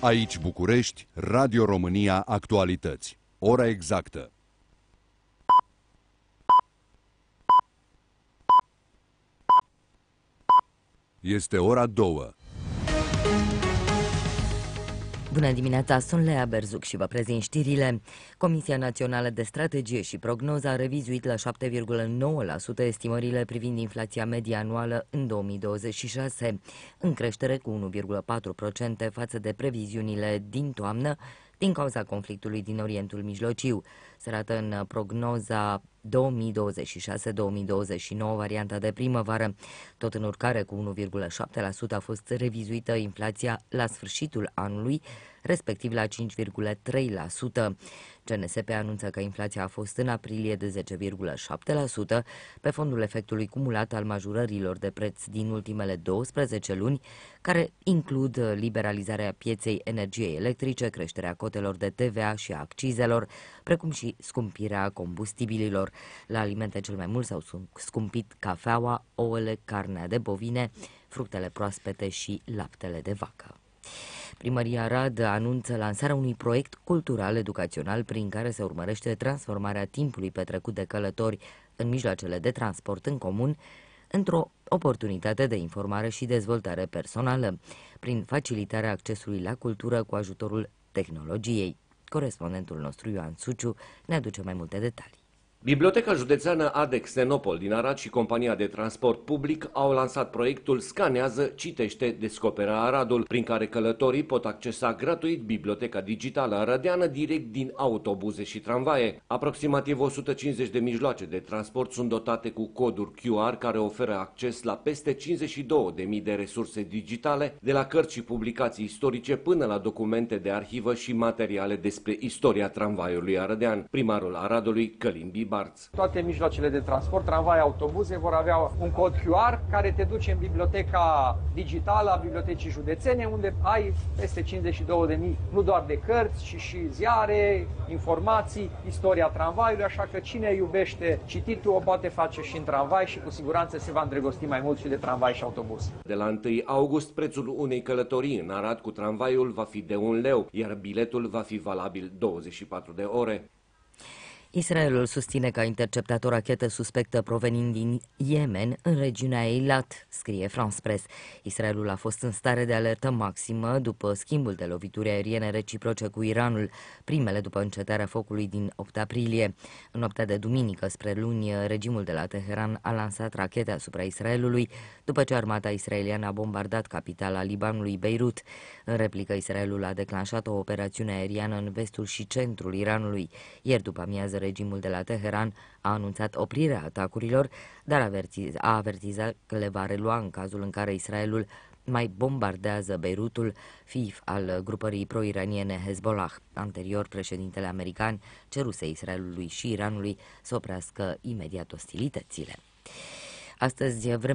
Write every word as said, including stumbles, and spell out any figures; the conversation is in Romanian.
Aici București, Radio România Actualități. Ora exactă. Este ora două. Bună dimineața, sunt Lea Berzuc și vă prezint știrile. Comisia Națională de Strategie și Prognoză a revizuit la șapte virgulă nouă la sută estimările privind inflația medie anuală în două mii douăzeci și șase, în creștere cu unu virgulă patru la sută față de previziunile din toamnă, din cauza conflictului din Orientul Mijlociu. Se arată în prognoza două mii douăzeci și șase două mii douăzeci și nouă, varianta de primăvară. Tot în urcare cu unu virgulă șapte la sută a fost revizuită inflația la sfârșitul anului, respectiv la cinci virgulă trei la sută. G N S P anunță că inflația a fost în aprilie de zece virgulă șapte la sută pe fondul efectului cumulat al majorărilor de preț din ultimele douăsprezece luni, care includ liberalizarea pieței energiei electrice, creșterea cotelor de T V A și a accizelor, precum și scumpirea combustibililor. La alimente cel mai mult s-au scumpit cafeaua, ouăle, carnea de bovine, fructele proaspete și laptele de vacă. Primăria Arad anunță lansarea unui proiect cultural-educațional prin care se urmărește transformarea timpului petrecut de călători în mijloacele de transport în comun într-o oportunitate de informare și dezvoltare personală, prin facilitarea accesului la cultură cu ajutorul tehnologiei. Corespondentul nostru Ioan Suciu ne aduce mai multe detalii. Biblioteca Județeană Adex-Xenopol din Arad și compania de transport public au lansat proiectul Scanează, citește, descoperă Aradul, prin care călătorii pot accesa gratuit biblioteca digitală arădeană direct din autobuze și tramvaie. Aproximativ o sută cincizeci de mijloace de transport sunt dotate cu coduri Q R care oferă acces la peste cincizeci și două de mii de resurse digitale, de la cărți și publicații istorice până la documente de arhivă și materiale despre istoria tramvaiului arădean. Primarul Aradului, Călim Bibarț. Toate mijloacele de transport, tramvai, autobuze, vor avea un cod Q R care te duce în biblioteca digitală a Bibliotecii Județene, unde ai peste cincizeci și două de mii, nu doar de cărți, ci și ziare, informații, istoria tramvaiului, așa că cine iubește cititul o poate face și în tramvai și cu siguranță se va îndrăgosti mai mult și de tramvai și autobuz. De la întâi august, prețul unei călătorii în Arad cu tramvaiul va fi de un leu, iar biletul va fi valabil douăzeci și patru de ore. Israelul susține că a interceptat o rachetă suspectă provenind din Yemen în regiunea Eilat, scrie France Press. Israelul a fost în stare de alertă maximă după schimbul de lovituri aeriene reciproce cu Iranul, primele după încetarea focului din opt aprilie. În noaptea de duminică spre luni, regimul de la Teheran a lansat rachete asupra Israelului, după ce armata israeliană a bombardat capitala Libanului, Beirut. În replică, Israelul a declanșat o operațiune aeriană în vestul și centrul Iranului. Ieri după amiază, regimul de la Teheran a anunțat oprirea atacurilor, dar a avertizat că le va relua în cazul în care Israelul mai bombardează Beirutul, fief al grupării pro-iraniene Hezbollah. Anterior, președintele american ceruse Israelului și Iranului să oprească imediat ostilitățile. Astăzi, vreme